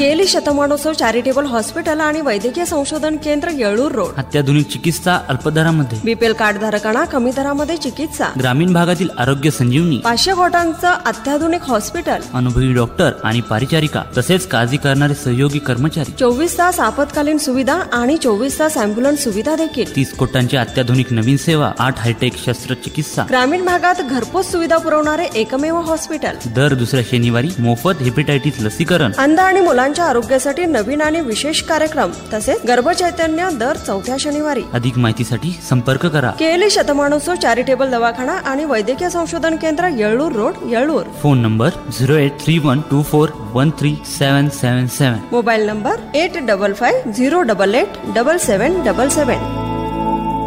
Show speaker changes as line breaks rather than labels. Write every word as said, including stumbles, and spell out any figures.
केली शतमानोत्सव charitable hospital आणि वैद्यकीय संशोधन केंद्र येळूर रोड.
अत्याधुनिक चिकित्सा अल्पदरामध्ये.
बीपीएल कार्ड धारकांना कमी दरामध्ये चिकित्सा.
ग्रामीण भागातील आरोग्य संजीवनी.
पाचशे खोटांचं अत्याधुनिक हॉस्पिटल.
अनुभवी डॉक्टर आणि परिचारिका तसेच काळजी करणारे सहयोगी कर्मचारी.
चोवीस तास आपत्कालीन सुविधा आणि चोवीस तास अँब्युलन्स सुविधा देखील.
तीस कोटांची अत्याधुनिक नवीन सेवा. आठ हायटेक शस्त्रचिकित्सा.
ग्रामीण भागात घरपोच सुविधा पुरवणारे एकमेव हॉस्पिटल.
दर दुसऱ्या शनिवारी मोफत हेपेटायटिस लसीकरण.
अंध आणि मुलांच्या आरोग्यासाठी नवीन आणि विशेष कार्यक्रम तसेच गर्भचैतन्य दर चौथ्या शनिवारी.
अधिक माहितीसाठी संपर्क करा.
केली शतमानोत्सव चॅरिटेबल दवाखाना आणि वैद्यकीय संशोधन केंद्र येळूर road येळूर.
Phone number zero eight three one two four one three सेवन सेवन सेवन.
Mobile number eight double five zero double eight double सेवन डबल सेवन.